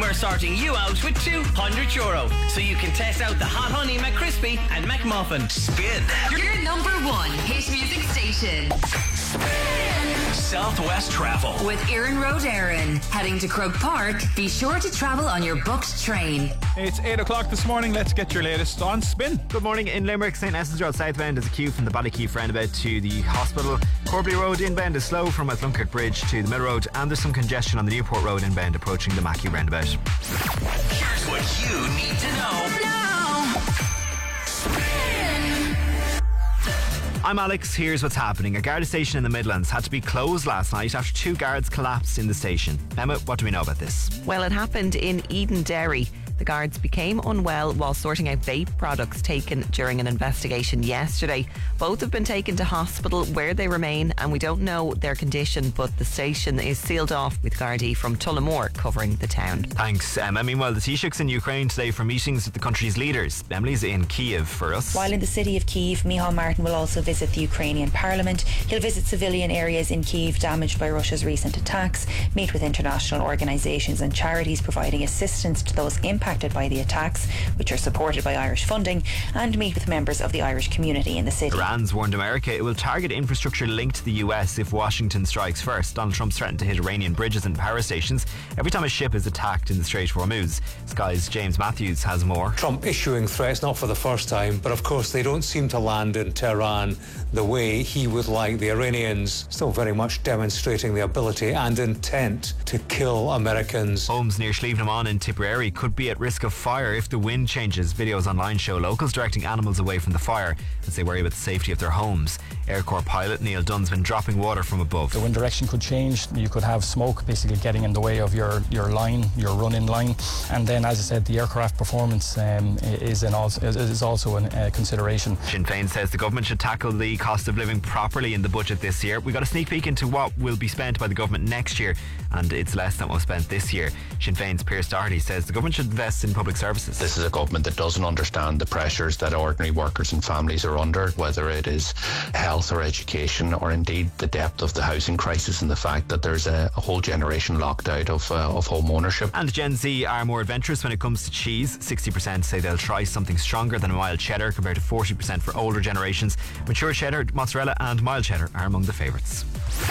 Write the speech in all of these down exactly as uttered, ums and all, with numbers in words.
we're sorting you out with two hundred euro. So you can test out the Hot Honey McCrispy and McMuffin. Spin. Your number one hit music station. Southwest Travel with Erin Road Erin. Heading to Croke Park, be sure to travel on your booked train. It's eight o'clock this morning. Let's get your latest on Spin. Good morning. In Limerick, St Essence Road southbound is a queue from the Ballykeefe roundabout to the hospital. Corbley Road inbound is slow from West Lunkert Bridge to the Mill Road, and there's some congestion on the Newport Road inbound approaching the Mackey roundabout. Here's what you need to know now. I'm Alex. Here's what's happening. A Garda station in the Midlands had to be closed last night after two guards collapsed in the station. Emma, what do we know about this? Well, it happened in Eden Dairy. The guards became unwell while sorting out vape products taken during an investigation yesterday. Both have been taken to hospital where they remain, and we don't know their condition, but the station is sealed off with Gardaí from Tullamore covering the town. Thanks, Emma. Meanwhile, the Taoiseach's in Ukraine today for meetings with the country's leaders. Emily's in Kiev for us. While in the city of Kiev, Michal Martin will also visit the Ukrainian parliament. He'll visit civilian areas in Kiev damaged by Russia's recent attacks, meet with international organisations and charities providing assistance to those impacted by the attacks, which are supported by Irish funding, and meet with members of the Irish community in the city. Iran's warned America it will target infrastructure linked to the U S if Washington strikes first. Donald Trump's threatened to hit Iranian bridges and power stations every time a ship is attacked in the Strait of Hormuz. Sky's James Matthews has more. Trump issuing threats, not for the first time, but of course they don't seem to land in Tehran the way he would like. The Iranians still very much demonstrating the ability and intent to kill Americans. Homes near Slievenamon in Tipperary could be at risk of fire if the wind changes. Videos online show locals directing animals away from the fire as they worry about the safety of their homes. Air Corps pilot Neil Dunn's been dropping water from above. The wind direction could change. You could have smoke basically getting in the way of your, your line, your run-in line. And then, as I said, the aircraft performance um, is, an also, is also a uh, consideration. Sinn Féin says the government should tackle the cost of living properly in the budget this year. We got a sneak peek into what will be spent by the government next year, and it's less than what was spent this year. Sinn Féin's Pierce Doherty says the government should invest in public services. This is a government that doesn't understand the pressures that ordinary workers and families are under, whether it is health or education, or indeed the depth of the housing crisis and the fact that there's a, a whole generation locked out of, uh, of home ownership. And Gen Z are more adventurous when it comes to cheese. sixty percent say they'll try something stronger than a mild cheddar, compared to forty percent for older generations. Mature cheddar, mozzarella and mild cheddar are among the favourites.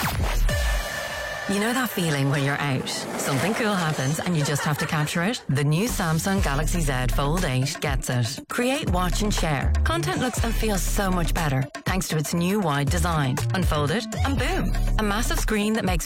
You know that feeling when you're out, something cool happens and you just have to capture it? The new Samsung Galaxy Z Fold eight gets it. Create, watch and share. Content looks and feels so much better thanks to its new wide design. Unfold it and boom, a massive screen that makes